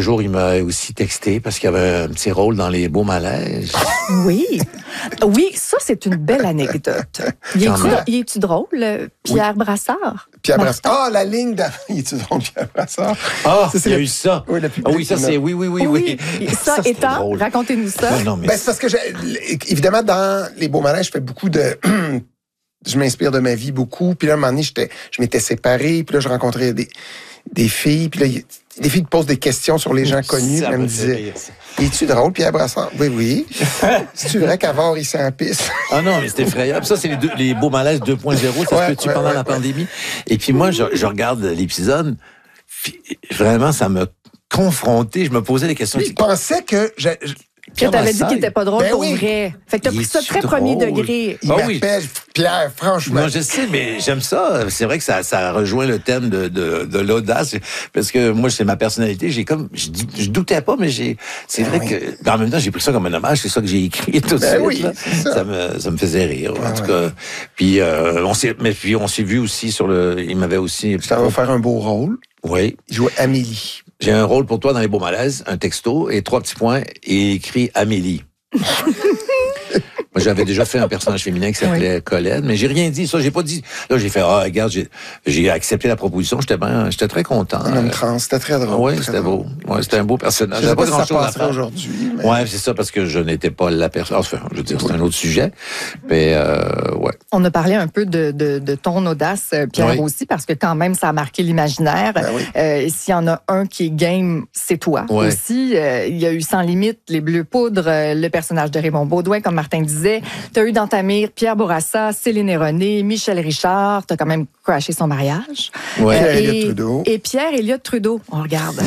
jour, il m'a aussi texté parce qu'il y avait un petit rôle dans Les Beaux Malaises. Oui. Oui, ça, c'est une belle anecdote. Il est-tu drôle, Pierre Brassard? Pierre Brassard. Ah, la ligne de... Il est-tu drôle, Pierre Brassard? Ah, il y a eu ça. Oui, oui, ça, c'est... Oui. Ça étant, racontez-nous ça. Ouais, non, mais c'est parce que, évidemment, dans Les Beaux Malaises, je fais beaucoup de... je m'inspire de ma vie beaucoup. Puis là, à un moment donné, je m'étais séparé. Puis là, je rencontrais des filles. Puis là, des filles te posent des questions sur les gens connus. Elles me disaient, es-tu drôle, Pierre Brassard? Oui. C'est-tu vrai qu'Avard, il s'en pisse? Ah non, mais c'est effrayable. Ça, c'est les Beaux Malaises 2.0. Ça se peut-tu pendant la pandémie? Et puis moi, je regarde l'épisode. Vraiment, ça m'a confronté. Je me posais des questions. Je pensais que... Tu avais dit qu'il était pas drôle pour vrai. Fait que t'as pris ça très premier degré. Il m'appelle Pierre, franchement. Non, je sais, mais j'aime ça. C'est vrai que ça rejoint le thème de l'audace. Parce que moi, c'est ma personnalité. Je doutais pas, mais c'est vrai que, en même temps, j'ai pris ça comme un hommage. C'est ça que j'ai écrit tout de suite. Oui, ça me faisait rire. En tout cas. Puis, on s'est vu aussi il m'avait aussi. Ça va faire un beau rôle. Oui. Il jouait Amélie. J'ai un rôle pour toi dans Les Beaux Malaises, un texto et 3 petits points et écrit Amélie. Moi, j'avais déjà fait un personnage féminin qui s'appelait Colette, mais j'ai rien dit. Ça, j'ai pas dit. Là, j'ai fait, regarde, j'ai accepté la proposition. J'étais très content. Un homme trans, c'était très drôle. Oui, c'était beau. Ouais, c'était un beau personnage. J'avais pas grand-chose à faire aujourd'hui. Mais... Ouais, c'est ça, parce que je n'étais pas la personne. Enfin, je veux dire, c'est un autre sujet. Mais, ouais. On a parlé un peu de ton audace, Pierre, aussi, parce que quand même, ça a marqué l'imaginaire. S'il y en a un qui est game, c'est toi aussi. Il y a eu Sans limite, Les Bleus Poudres, le personnage de Raymond Beaudoin, comme Martin disait. Tu as eu dans ta mire Pierre Bourassa, Céline et René, Michel Richard. Tu as quand même crashé son mariage. Et Pierre Elliott Trudeau. On regarde.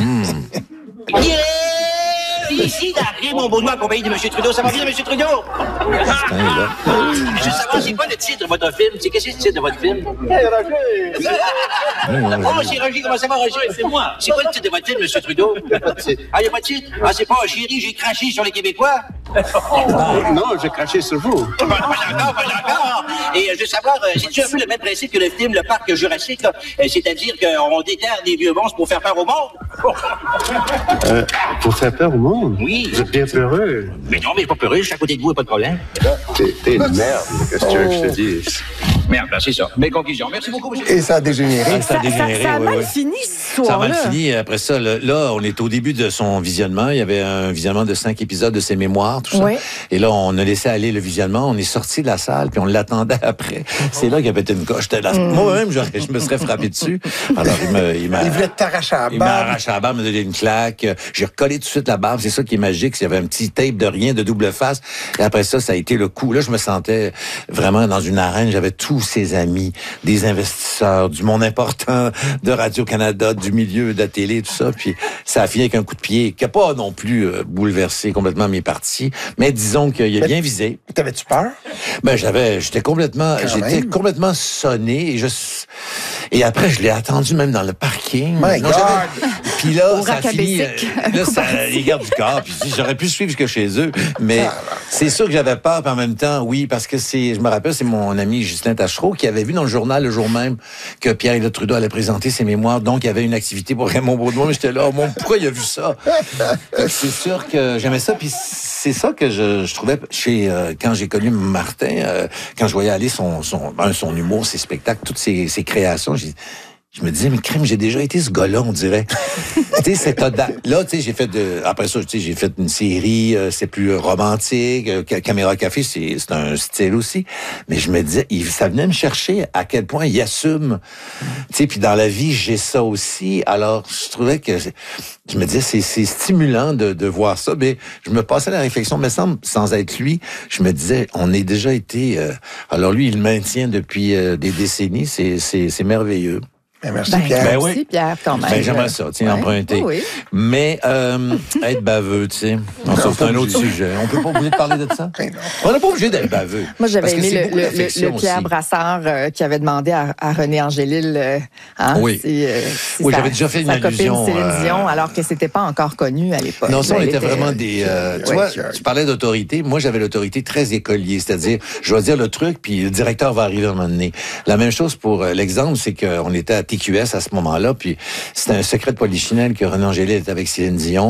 Ici, Raymond Beaudoin, accompagné de M. Trudeau. Ça va bien, M. Trudeau? Je veux savoir, c'est quoi le titre de votre film? Qu'est-ce que c'est le titre de votre film? Oh, c'est Roger. Comment ça va, Roger? C'est moi. C'est quoi le titre de votre film, M. Trudeau? Ah, il n'y a pas de titre? Ah, c'est pas Chérie, j'ai craché sur les Québécois? Non, j'ai craché sur vous. Pas encore. Et je veux savoir, c'est-tu un peu le même principe que le film Le Parc Jurassique, là? C'est-à-dire qu'on déterre des vieux monstres pour faire peur au monde? Pour faire peur au monde? Oui. Vous êtes bien peureux. Mais non, mais je suis pas peureux, je suis à côté de vous, pas de problème. T'es une merde, qu'est-ce que tu veux que je te dise? Merde, ben c'est ça. Mes conclusions. Merci beaucoup, monsieur. Et ça a dégénéré. Ça a mal fini, ce soir-là. Ça a mal fini. Après ça, là, on est au début de son visionnement. Il y avait un visionnement de 5 épisodes de ses mémoires, tout ça. Et là, on a laissé aller le visionnement. On est sorti de la salle, puis on l'attendait après. C'est là qu'il y avait une coche. Moi-même, je me serais frappé dessus. Alors, il voulait t'arracher à la barbe. Il m'a arraché à la barbe, il m'a donné une claque. J'ai recollé tout de suite la barbe. C'est ça qui est magique. Il y avait un petit tape de rien, de double face. Et après ça a été le coup. Là, je me sentais vraiment dans une arène. J'avais tous ses amis, des investisseurs, du monde important de Radio-Canada, du milieu de la télé, tout ça. Puis ça a fini avec un coup de pied qui n'a pas non plus bouleversé complètement mes parties. Mais disons qu'il a bien visé. T'avais-tu peur? Ben, j'étais complètement sonné. Et après, je l'ai attendu même dans le parking. My God! Puis là, ça a fini. Là, les gardes du corps. Puis j'aurais pu suivre jusque chez eux. Mais c'est sûr que j'avais peur. Puis en même temps, oui, parce que je me rappelle, c'est mon ami Justin Tachereau qui avait vu dans le journal le jour même que Pierre Elliott Trudeau allait présenter ses mémoires. Donc, il y avait une activité pour Raymond Beaudoin. Mais j'étais là, pourquoi il a vu ça? C'est sûr que j'aimais ça. Puis c'est ça que je trouvais quand j'ai connu Martin, quand je voyais aller son humour, ses spectacles, toutes ses créations, je me disais, mais crime, j'ai déjà été ce gars-là, on dirait. Tu sais, cette audace. Là, tu sais, après ça, tu sais, j'ai fait une série, c'est plus romantique, Caméra Café, c'est un style aussi. Mais je me disais, ça venait me chercher à quel point il assume. Tu sais, puis dans la vie, j'ai ça aussi. Alors, je trouvais que, je me disais, c'est stimulant de voir ça. Mais je me passais la réflexion, mais sans être lui, je me disais, on est déjà été, alors lui, il le maintient depuis des décennies, c'est merveilleux. Merci, Pierre. Ben oui. Merci, Pierre, quand même. Ben, j'aimerais ça, emprunter. Oui. Mais être baveux, tu sais. C'est un autre sujet. On peut pas obligé de parler de ça? On n'est pas obligé d'être baveux. Moi, j'avais aimé le Pierre Brassard qui avait demandé à René Angélil j'avais déjà fait une allusion. Céline Dion, alors que c'était pas encore connu à l'époque. Non, ça, on était vraiment des... tu vois, tu parlais d'autorité. Moi, j'avais l'autorité très écolier. C'est-à-dire, je vais dire le truc, puis le directeur va arriver à un moment donné. La même chose pour l'exemple, c'est qu'on était à TQS à ce moment-là, puis c'était un secret de polichinelle que René Angélil était avec Céline Dion.